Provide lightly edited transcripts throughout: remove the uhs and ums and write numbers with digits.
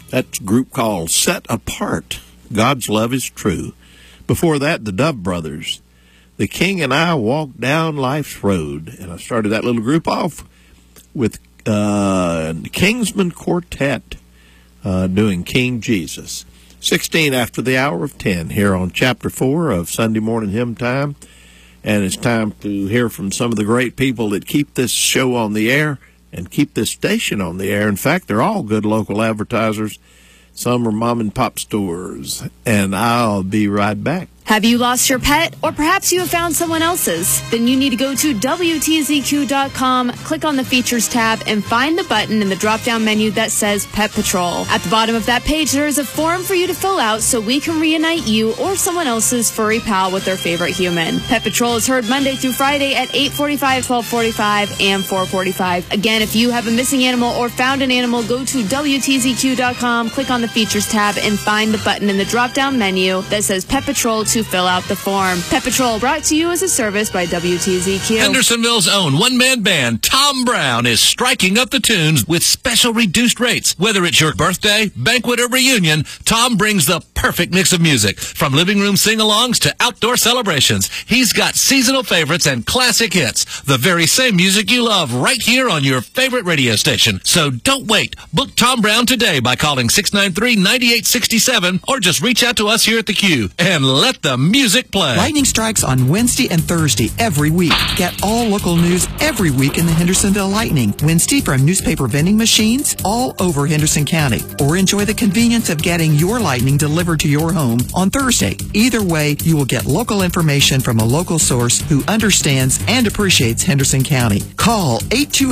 That's a group called Set Apart. God's Love is True. Before that, the Dove Brothers. The King and I Walked Down Life's Road. And I started that little group off with Kingsman Quartet doing King Jesus. 16 after the hour of 10 here on Chapter 4 of Sunday Morning Hymn Time. And it's time to hear from some of the great people that keep this show on the air and keep this station on the air. In fact, they're all good local advertisers. Some are mom and pop stores. And I'll be right back. Have you lost your pet? Or perhaps you have found someone else's? Then you need to go to WTZQ.com, click on the Features tab, and find the button in the drop-down menu that says Pet Patrol. At the bottom of that page, there is a form for you to fill out so we can reunite you or someone else's furry pal with their favorite human. Pet Patrol is heard Monday through Friday at 8:45, 12:45, and 4:45. Again, if you have a missing animal or found an animal, go to WTZQ.com, click on the Features tab, and find the button in the drop-down menu that says Pet Patrol to fill out the form. Pet Patrol brought to you as a service by WTZQ. Hendersonville's own one-man band, Tom Brown, is striking up the tunes with special reduced rates. Whether it's your birthday, banquet, or reunion, Tom brings the perfect mix of music. From living room sing-alongs to outdoor celebrations, he's got seasonal favorites and classic hits. The very same music you love right here on your favorite radio station. So don't wait. Book Tom Brown today by calling 693-9867 or just reach out to us here at the Q and let the music play. Lightning strikes on Wednesday and Thursday every week. Get all local news every week in the Hendersonville Lightning. Wednesday from newspaper vending machines all over Henderson County. Or enjoy the convenience of getting your lightning delivered to your home on Thursday. Either way, you will get local information from a local source who understands and appreciates Henderson County. Call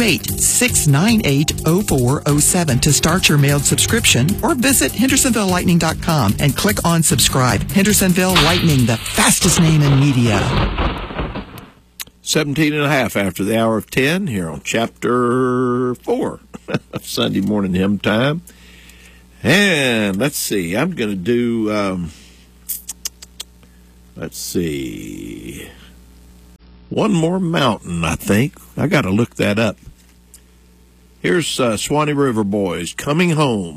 828-698-0407 to start your mailed subscription or visit hendersonvillelightning.com and click on subscribe. Hendersonville Lightning, the fastest name in media. 17 and a half after the hour of 10 here on Chapter 4 of Sunday Morning Hymn Time. And let's see, I'm going to do, One More Mountain, I think. I got to look that up. Here's Swanee River Boys, Coming Home.